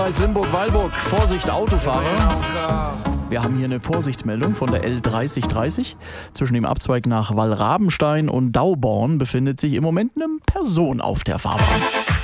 Limburg-Weilburg, Vorsicht Autofahrer. Wir haben hier eine Vorsichtsmeldung von der L3030. Zwischen dem Abzweig nach Wallrabenstein und Dauborn befindet sich im Moment eine Person auf der Fahrbahn.